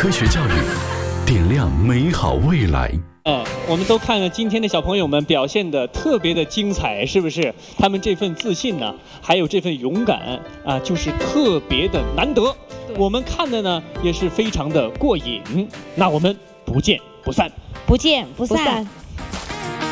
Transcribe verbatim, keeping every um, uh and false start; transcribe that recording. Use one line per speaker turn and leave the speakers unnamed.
科学教育，点亮美好未来。
哎，我们都看了今天的小朋友们表现的特别的精彩，是不是？他们这份自信呢，还有这份勇敢啊，就是特别的难得。我们看的呢，也是非常的过瘾。那我们不见不散，
不见不散。